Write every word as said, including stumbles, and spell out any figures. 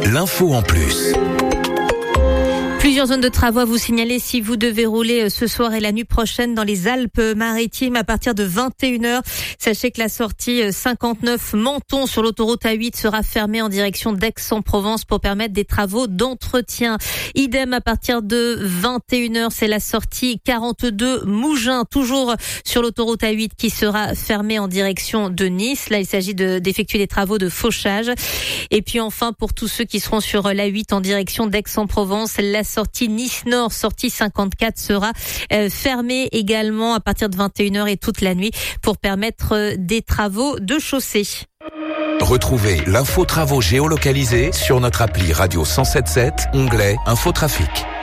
l'info en plus. Plusieurs zones de travaux à vous signaler si vous devez rouler ce soir et la nuit prochaine dans les Alpes-Maritimes à partir de vingt et une heures. Sachez que la sortie cinquante-neuf Menton sur l'autoroute A huit sera fermée en direction d'Aix-en-Provence pour permettre des travaux d'entretien. Idem à partir de vingt et une heures, c'est la sortie quarante-deux Mougins, toujours sur l'autoroute A huit qui sera fermée en direction de Nice. Là, il s'agit de, d'effectuer des travaux de fauchage. Et puis enfin, pour tous ceux qui seront sur l'A huit en direction d'Aix-en-Provence, la sortie Nice-Nord, sortie cinquante-quatre, sera euh, fermée également à partir de vingt et une heures et toute la nuit pour permettre euh, des travaux de chaussée. Retrouvez l'info travaux géolocalisée sur notre appli Radio cent sept sept, onglet Infotrafic.